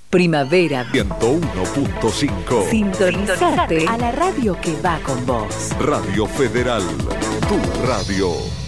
Primavera 101.5. Sintonizarte a la radio que va con vos. Radio Federal, tu radio.